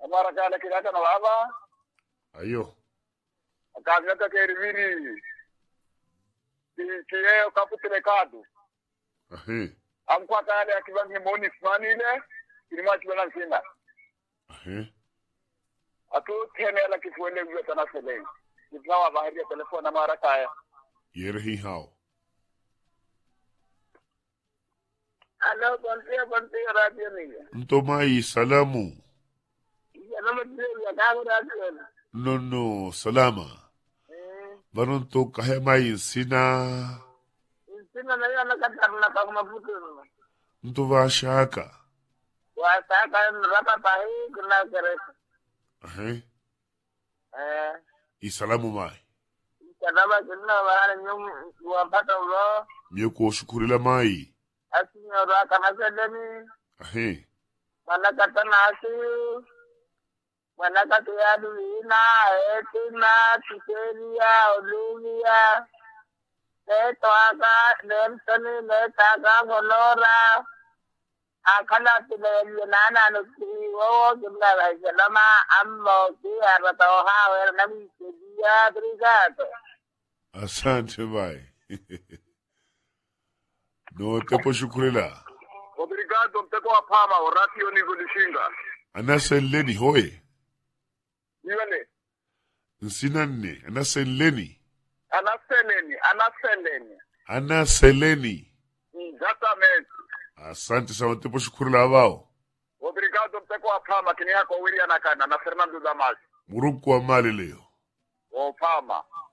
Amara kala kirata na baba. Ayo. Akagata keriviri. Kiyo kaputile kadu. Ahe. Amkwa kale akibangi moni smani ile. Kilimachi bana sina. Ahe. Atu tene ala kifuele vyo tanasele. Kitlawa bahari ya telefona mara kaya. Yerhi hao. Hello, bonte radio ni. Ntomai salamu. Salama ya kago radio. No, salama. Baron to kahemai sina. Sina na yana katarna kwa mafutu. Nto vashaka. Wasaka rapa pahi kuna keresa. Ahe. Isalamu mai. Salama kuna wala nyum wapata ulo. Mieko shukurila mai. Asinyo raka nasedeni. Ahe. Manakatana asu. Manakatuyadu ina, etina, tiseria, oluvia. Toaka, Dempsoni, Taka, Volora. Akala tile nana nuki wo jumla vajalama ammo ki aratoha wer nabi sidia brigato. Asante mai. No tepo shukurila. Obrigado mteko apama oratio ni gulishinga. Anaseleni hoye. Niwele. Nsinanne. Anaseleni. Anaseleni. Exatamente. Asante sana tepo shukurila wao. Obrigado mteko apama kini hako William Nakana na Fernando Damas. Muruku wa mali leo. Opama.